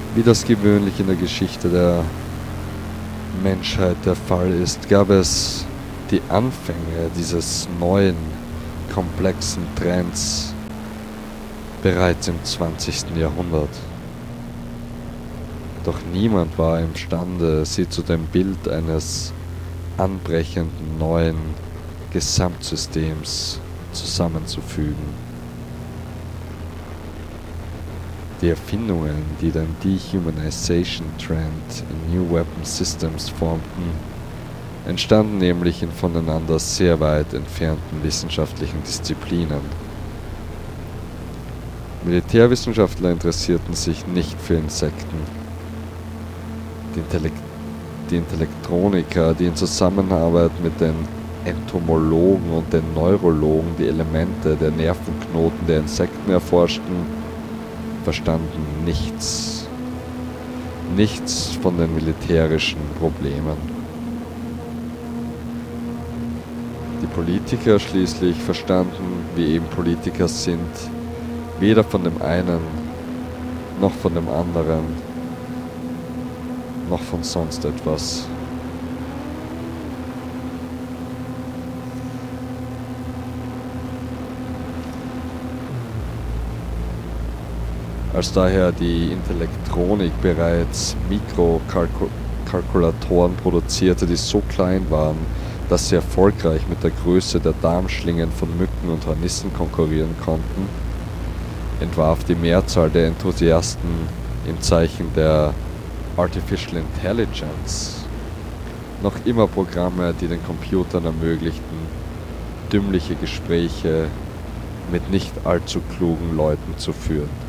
Wie das gewöhnlich in der Geschichte der Menschheit der Fall ist, gab es die Anfänge dieses neuen, komplexen Trends bereits im 20. Jahrhundert. Doch niemand war imstande, sie zu dem Bild eines anbrechenden neuen Gesamtsystems zusammenzufügen. Die Erfindungen, die den Dehumanization Trend in New Weapon Systems formten, entstanden nämlich in voneinander sehr weit entfernten wissenschaftlichen Disziplinen. Militärwissenschaftler interessierten sich nicht für Insekten. Die Intellektroniker, die in Zusammenarbeit mit den Entomologen und den Neurologen die Elemente der Nervenknoten der Insekten erforschten, verstanden nichts von den militärischen Problemen. Die Politiker schließlich verstanden, wie eben Politiker sind, weder von dem einen, noch von dem anderen, noch von sonst etwas. Als daher die Intellektronik bereits Mikrokalkulatoren produzierte, die so klein waren, dass sie erfolgreich mit der Größe der Darmschlingen von Mücken und Hornissen konkurrieren konnten, entwarf die Mehrzahl der Enthusiasten im Zeichen der Artificial Intelligence noch immer Programme, die den Computern ermöglichten, dümmliche Gespräche mit nicht allzu klugen Leuten zu führen.